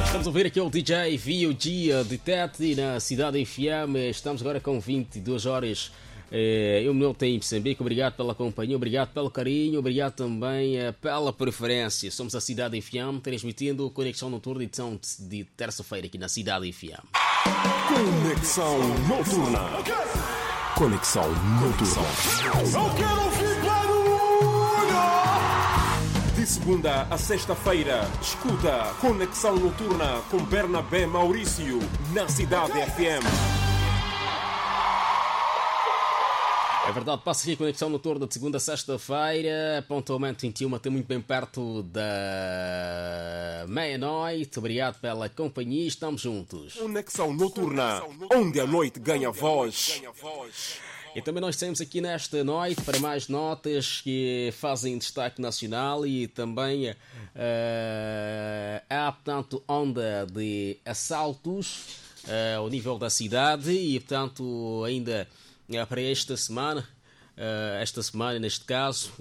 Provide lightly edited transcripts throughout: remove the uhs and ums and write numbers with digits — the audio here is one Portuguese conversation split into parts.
Estamos a ouvir aqui o DJ VOG de Tete na Cidade FM. Estamos agora com 22 horas. Eu não tenho Moçambique. Obrigado pela companhia, obrigado pelo carinho, obrigado também pela preferência. Somos a Cidade FM, transmitindo Conexão Noturna, edição de terça-feira aqui na Cidade FM. Conexão Noturna. Conexão Noturna. Eu quero ouvir barulho! De segunda a sexta-feira, escuta Conexão Noturna com Bernabé Maurício na Cidade FM. É verdade, passa aqui a Conexão Noturna de segunda a sexta-feira, pontualmente 21, até muito bem perto da meia-noite. Obrigado pela companhia, estamos juntos. Conexão Noturna, onde a noite ganha voz. E também nós temos aqui nesta noite para mais notas que fazem destaque nacional e também há, portanto, onda de assaltos ao nível da cidade e, portanto, ainda para esta semana neste caso,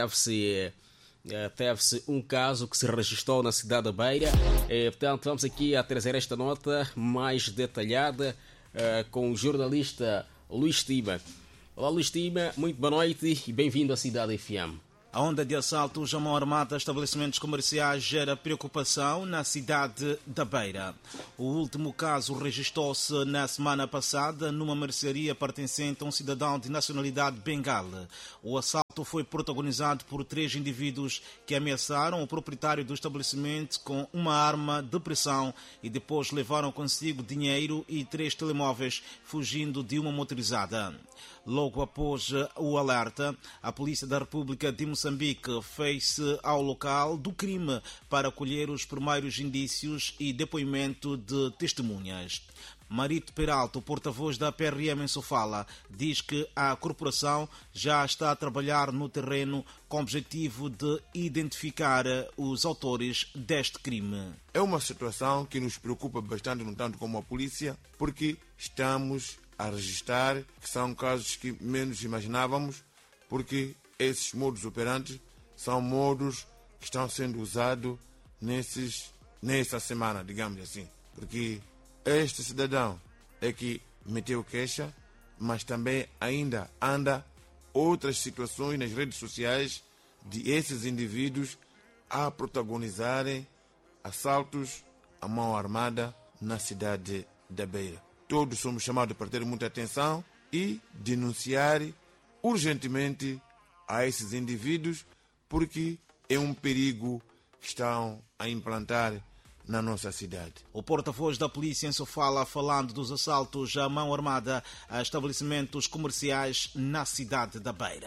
teve-se um caso que se registrou na cidade da Beira. Portanto, vamos aqui a trazer esta nota mais detalhada com o jornalista Luís Tima. Olá Luís Tima, muito boa noite e bem-vindo à Cidade FM. A onda de assaltos à mão armada a estabelecimentos comerciais gera preocupação na cidade da Beira. O último caso registrou-se na semana passada numa mercearia pertencente a um cidadão de nacionalidade bengala. O assalto foi protagonizado por 3 indivíduos que ameaçaram o proprietário do estabelecimento com uma arma de pressão e depois levaram consigo dinheiro e 3 telemóveis, fugindo de uma motorizada. Logo após o alerta, a Polícia da República de Moçambique fez-se ao local do crime para colher os primeiros indícios e depoimento de testemunhas. Marito Peralta, porta-voz da PRM em Sofala, diz que a corporação já está a trabalhar no terreno com o objetivo de identificar os autores deste crime. É uma situação que nos preocupa bastante, no tanto como a polícia, porque estamos a registrar que são casos que menos imaginávamos, porque esses modos operantes são modos que estão sendo usados nessa semana, digamos assim, porque este cidadão é que meteu queixa, mas também ainda anda outras situações nas redes sociais de esses indivíduos a protagonizarem assaltos à mão armada na cidade da Beira. Todos somos chamados para ter muita atenção e denunciar urgentemente a esses indivíduos, porque é um perigo que estão a implantar na nossa cidade. O porta-voz da polícia em Sofala falando dos assaltos à mão armada a estabelecimentos comerciais na cidade da Beira.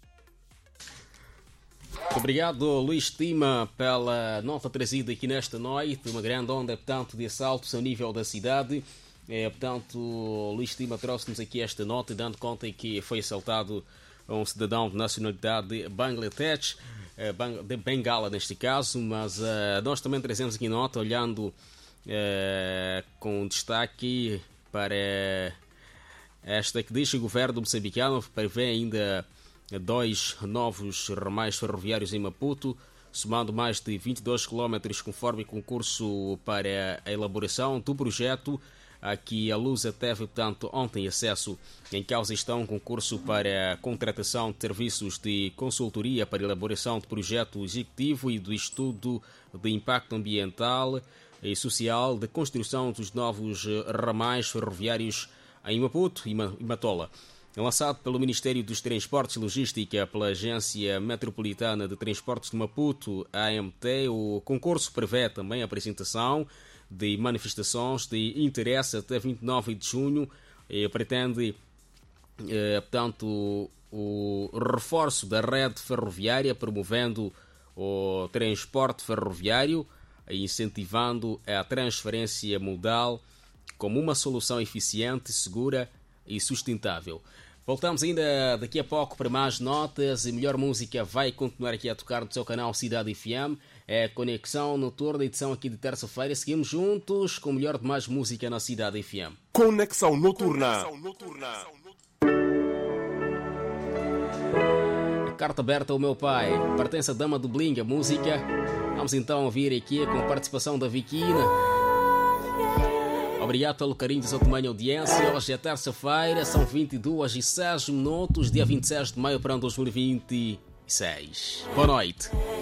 Muito obrigado, Luís Tima, pela nota trazida aqui nesta noite. Uma grande onda, portanto, de assaltos ao nível da cidade. Portanto, Luís Tima trouxe-nos aqui esta nota, dando conta que foi assaltado um cidadão de nacionalidade Bangladesh, de Bengala neste caso, mas nós também trazemos aqui nota, olhando com destaque para esta que diz que o governo moçambicano prevê ainda 2 novos ramais ferroviários em Maputo, somando mais de 22 km conforme concurso para a elaboração do projeto. Aqui a Lusa teve, portanto, ontem acesso. Em causa está um concurso para a contratação de serviços de consultoria para a elaboração de projeto executivo e do estudo de impacto ambiental e social de construção dos novos ramais ferroviários em Maputo e Matola. Lançado pelo Ministério dos Transportes e Logística pela Agência Metropolitana de Transportes de Maputo, AMT, o concurso prevê também a apresentação de manifestações de interesse até 29 de junho e pretende, portanto, o reforço da rede ferroviária, promovendo o transporte ferroviário e incentivando a transferência modal como uma solução eficiente, segura e sustentável. Voltamos ainda daqui a pouco para mais notas e melhor música vai continuar aqui a tocar no seu canal Cidade FM. É Conexão Noturna, edição aqui de terça-feira. Seguimos juntos com o melhor de mais música na Cidade FM. Conexão Noturna. Carta aberta ao meu pai. Pertence à Dama do Bling, a música. Vamos então ouvir aqui com a participação da Viquina. Obrigado pelo carinho da sua tamanha audiência. Hoje é terça-feira, são 22h06, dia 26 de maio para 2026. Boa noite.